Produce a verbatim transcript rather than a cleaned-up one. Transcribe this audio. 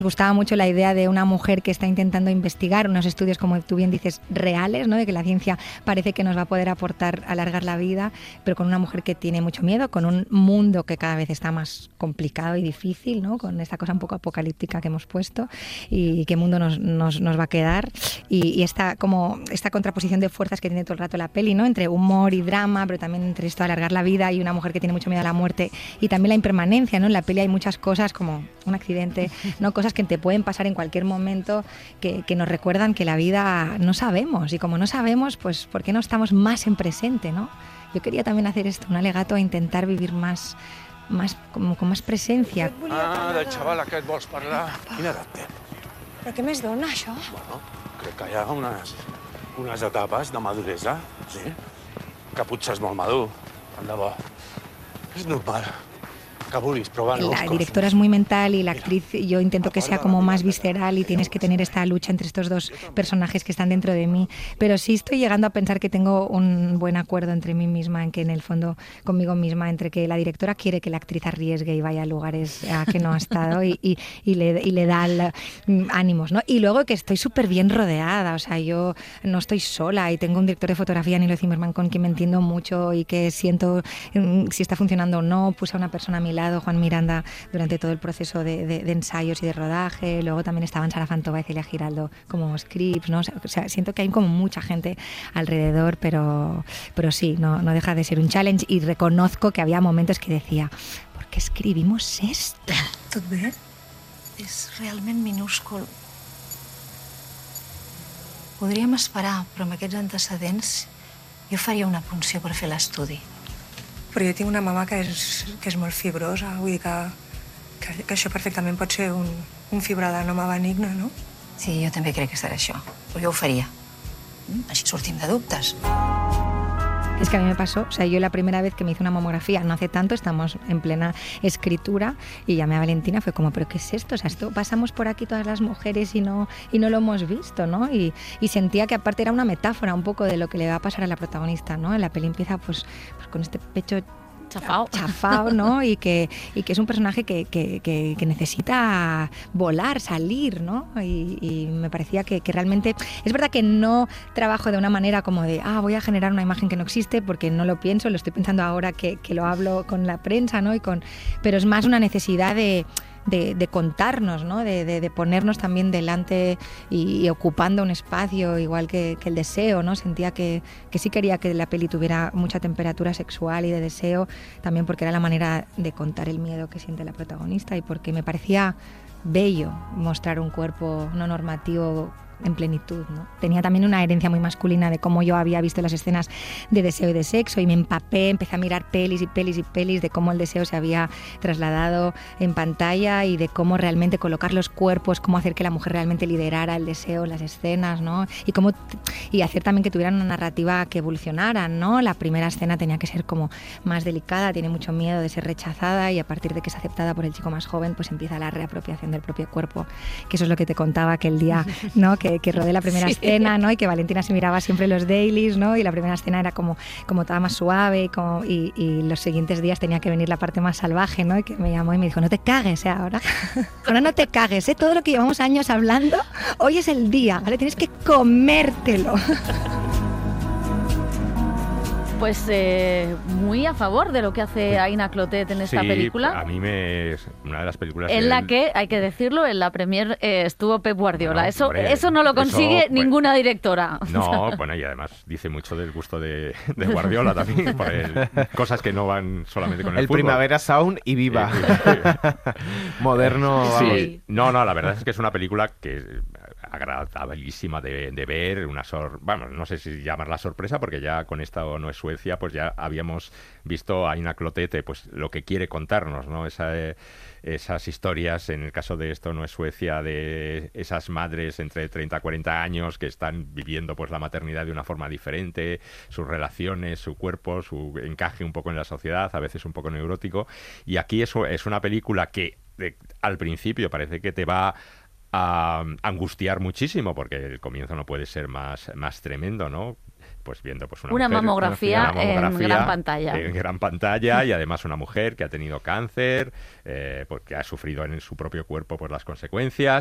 Me gustaba mucho la idea de una mujer que está intentando investigar unos estudios, como tú bien dices, reales, ¿no? De que la ciencia parece que nos va a poder aportar, alargar la vida, pero con una mujer que tiene mucho miedo, con un mundo que cada vez está más complicado y difícil, ¿no? Con esta cosa un poco apocalíptica que hemos puesto y qué mundo nos, nos, nos va a quedar. Y, y esta, como, esta contraposición de fuerzas que tiene todo el rato la peli, ¿no? Entre humor y drama, pero también entre esto de alargar la vida y una mujer que tiene mucho miedo a la muerte y también la impermanencia, ¿no? En la peli hay muchas cosas como un accidente, ¿no? Cosas que te pueden pasar en cualquier momento que, que nos recuerdan que la vida no sabemos y como no sabemos, pues ¿por qué no estamos más en presente, no? Yo quería también hacer esto, un alegato a intentar vivir más, más como, con más presencia. Ah, del xaval aquest vols parlar? Quina edat té? Però què més dona, això? Bueno, crec que hi ha unes, unes etapes de maduresa, sí? Que potser és molt madur, tant de bo. És normal. La directora es muy mental y la actriz yo intento que sea como más visceral y tienes que tener esta lucha entre estos dos personajes que están dentro de mí, pero sí estoy llegando a pensar que tengo un buen acuerdo entre mí misma, en que en el fondo conmigo misma, entre que la directora quiere que la actriz arriesgue y vaya a lugares a que no ha estado y, y, y, le, y le da el, ánimos, ¿no? Y luego que estoy súper bien rodeada, o sea, yo no estoy sola y tengo un director de fotografía, Nilo Zimmerman, con quien me entiendo mucho y que siento si está funcionando o no. Puse a una persona a mi lado, Juan Miranda, durante todo el proceso de, de, de ensayos y de rodaje. Luego también estaban Sara Fantova y Celia Giraldo como scripts, ¿no? O sea, siento que hay como mucha gente alrededor, pero, pero sí, no, no deja de ser un challenge y reconozco que había momentos que decía, ¿por qué escribimos esto? Tot bé? És realment minúscul. Podríem esperar, però amb aquests antecedents jo faria una punció per fer l'estudi. Però jo tinc una mama que és, que és molt fibrosa, vull dir que, que, que això perfectament pot ser un, un fibroadenoma benigne, no? Sí, jo també crec que serà això, però jo ho faria. Així sortim de dubtes. Es que a mí me pasó, o sea, yo la primera vez que me hice una mamografía, no hace tanto, estamos en plena escritura y llamé a Valentina, fue como, ¿pero qué es esto? O sea, esto pasamos por aquí todas las mujeres y no, y no lo hemos visto, ¿no? Y, y sentía que aparte era una metáfora un poco de lo que le va a pasar a la protagonista, ¿no? En la peli empieza pues, pues con este pecho chafao, chafao, ¿no? Y que, y que es un personaje que, que, que, que necesita volar, salir, ¿no? Y, y me parecía que, que realmente... Es verdad que no trabajo de una manera como de, ah, voy a generar una imagen que no existe, porque no lo pienso, lo estoy pensando ahora que, que lo hablo con la prensa, ¿no? Y con, pero es más una necesidad de... De, de contarnos, ¿no? de, de, de ponernos también delante y, y ocupando un espacio igual que, que el deseo, ¿no? Sentía que, que sí quería que la peli tuviera mucha temperatura sexual y de deseo, también porque era la manera de contar el miedo que siente la protagonista y porque me parecía bello mostrar un cuerpo no normativo en plenitud, ¿no? Tenía también una herencia muy masculina de cómo yo había visto las escenas de deseo y de sexo y me empapé, empecé a mirar pelis y pelis y pelis de cómo el deseo se había trasladado en pantalla y de cómo realmente colocar los cuerpos, cómo hacer que la mujer realmente liderara el deseo, las escenas, ¿no? Y cómo y hacer también que tuvieran una narrativa que evolucionara, ¿no? La primera escena tenía que ser como más delicada, tiene mucho miedo de ser rechazada y a partir de que es aceptada por el chico más joven, pues empieza la reapropiación del propio cuerpo, que eso es lo que te contaba aquel día, ¿no? Que, que rodé la primera sí. escena, ¿no? Y que Valentina se miraba siempre los dailies, ¿no? Y la primera escena era como, como toda más suave y, como, y, y los siguientes días tenía que venir la parte más salvaje, ¿no? Y que me llamó y me dijo, no te cagues, ¿eh? Ahora, ahora no te cagues, ¿eh? Todo lo que llevamos años hablando, hoy es el día, ¿vale? Tienes que comértelo. Pues eh, muy a favor de lo que hace Aina Clotet en esta sí, película. A mí me es una de las películas en que la él... que, hay que decirlo, en la premier eh, estuvo Pep Guardiola. Bueno, eso, hombre, eso no lo consigue eso, ninguna bueno, directora. No, bueno, y además dice mucho del gusto de, de Guardiola también, por el, cosas que no van solamente con el, el fútbol. Primavera Sound y Viva. Moderno, sí. vamos. No, no, la verdad es que es una película que es agradabilísima de, de ver, una sor, bueno, no sé si llamarla sorpresa, porque ya con esta o No es Suecia, pues ya habíamos visto a Aina Clotet, pues lo que quiere contarnos, ¿no? Esa, eh, esas historias, en el caso de Esto no es Suecia, de esas madres entre treinta y cuarenta años que están viviendo pues la maternidad de una forma diferente, sus relaciones, su cuerpo, su encaje un poco en la sociedad, a veces un poco neurótico, y aquí es, es una película que de, al principio parece que te va a angustiar muchísimo, porque el comienzo no puede ser más, más tremendo, ¿no? pues viendo pues una, Una mujer, mamografía una en mamografía gran pantalla. en gran pantalla y además una mujer que ha tenido cáncer, eh, porque ha sufrido en su propio cuerpo pues las consecuencias.